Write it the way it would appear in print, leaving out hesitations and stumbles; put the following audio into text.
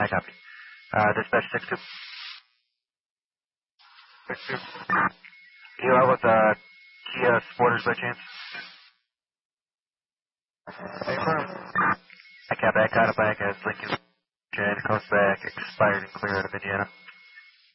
I copy. Dispatch 6-2. 6-2. You out with Kia Sporters by chance? I cap back out of back as Lincoln. Coast back, expired and clear out of Indiana.